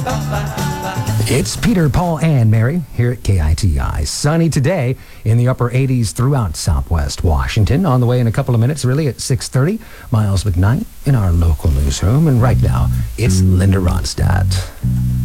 It's Peter, Paul, and Mary here at KITI. Sunny today in the upper 80s throughout Southwest Washington. On the way in a couple of minutes, really, at 6:30, Miles McKnight in our local newsroom. And right now, it's Linda Ronstadt.